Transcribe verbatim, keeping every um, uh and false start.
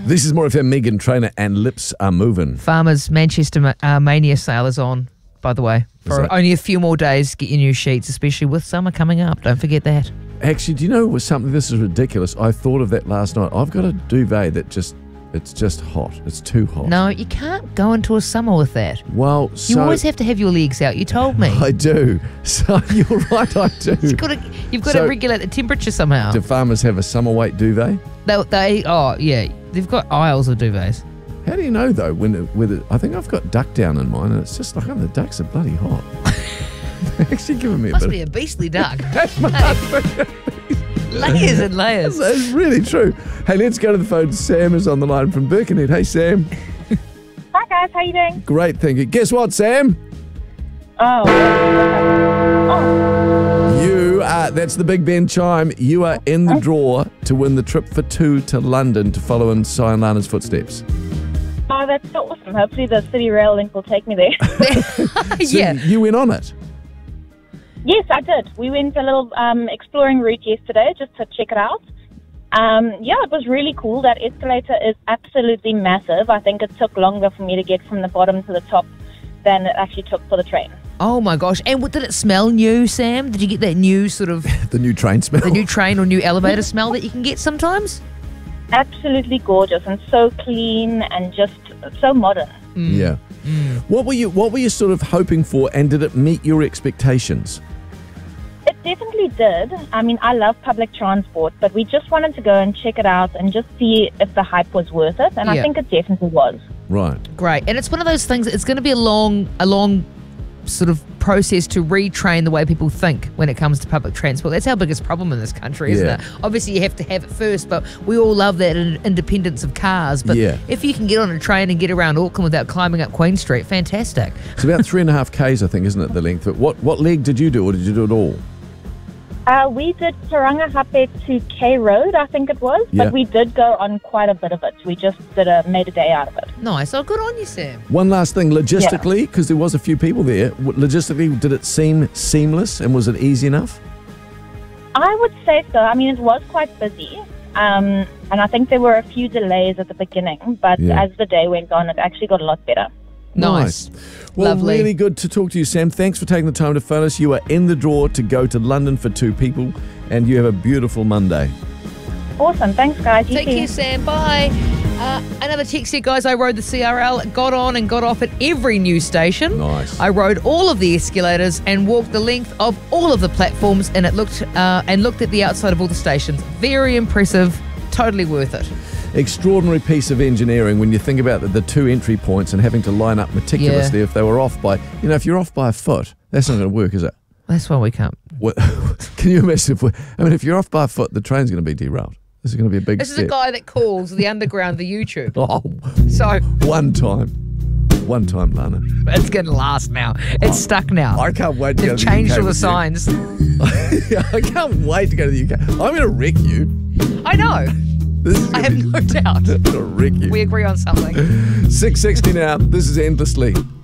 This is More F M. Megan Trainor and Lips Are Moving. Farmers Manchester uh, Mania sale is on, by the way. For that- only a few more days to get your new sheets, especially with summer coming up. Don't forget that. Actually, do you know was something? This is ridiculous. I thought of that last night. I've got a duvet that just, it's just hot. It's too hot. No, you can't go into a summer with that. Well, You so always have to have your legs out. You told me. I do. So you're right, I do. You've got to, you've got So- to regulate the temperature somehow. Do farmers have a summer weight duvet? They, they, oh yeah, they've got aisles of duvets. How do you know though? When it, whether I think I've got duck down in mine, and it's just like, oh, the ducks are bloody hot. They're actually giving me a Must bit. be a beastly duck. That's my husband. Layers and layers. That's really true. Hey, let's go to the phone. Sam is on the line from Birkenhead. Hey, Sam. Hi guys, how you doing? Great, thank you. Guess what, Sam? Oh, oh, You are, that's the Big Ben chime. You are in the draw to win the trip for two to London to follow in Sion Lana's footsteps. oh, that's so awesome. Hopefully the City Rail link will take me there. So Yeah. you went on it. Yes, I did. We went a little um, exploring route yesterday just to check it out. Um, yeah, it was really cool. That escalator is absolutely massive. I think it took longer for me to get from the bottom to the top than it actually took for the train. Oh my gosh. And what, did it smell new, Sam? Did you get that new sort of, The new train smell. the new train or new elevator smell that you can get sometimes? Absolutely gorgeous and so clean and just so modern. Yeah. What were you What were you sort of hoping for, and did it meet your expectations? It definitely did. I mean, I love public transport, but we just wanted to go and check it out and just see if the hype was worth it, and Yeah. I think it definitely was. Right. Great. And it's one of those things, it's going to be a long, a long sort of process to retrain the way people think when it comes to public transport. That's our biggest problem in this country, isn't Yeah. it? Obviously, you have to have it first, but we all love that in- independence of cars. But Yeah. if you can get on a train and get around Auckland without climbing up Queen Street, fantastic. It's about three and a half Ks, I think, isn't it, the length? But what, what leg did you do, or did you do it all? Uh, we did Tarangahape to K Road, I think it was, Yeah. but we did go on quite a bit of it. We just did a made a day out of it. Nice. Oh, good on you, Sam. One last thing, logistically, because there was a few people there, w- logistically, did it seem seamless, and was it easy enough? I would say so. I mean, it was quite busy, um, and I think there were a few delays at the beginning, but Yeah. as the day went on, it actually got a lot better. Nice. Well, Lovely. really good to talk to you, Sam. Thanks for taking the time to phone us. You are in the draw to go to London for two people, and you have a beautiful Monday. Awesome. Thanks, guys. You Take too. care, Sam. Bye. Uh, another text here, guys. I rode the C R L, got on and got off at every news station. Nice. I rode all of the escalators and walked the length of all of the platforms, and it looked uh, and looked at the outside of all the stations. Very impressive. Totally worth it. Extraordinary piece of engineering when you think about the, the two entry points and having to line up meticulously. Yeah. If they were off by, you know, if you're off by a foot, that's not going to work, is it? That's why we can't. What, can you imagine if we, I mean, if you're off by a foot, the train's going to be derailed. This is going to be a big This is step. a guy that calls the underground the YouTube. Oh, So one time. One time, Lana. it's going to last now. It's stuck now. I can't wait to go They've to the changed U K all the with you. signs. I can't wait to go to the U K. I'm going to wreck you. I know. This is I gonna have be, no doubt. I'm going to wreck you. We agree on something. six sixty now. This is Endlessly.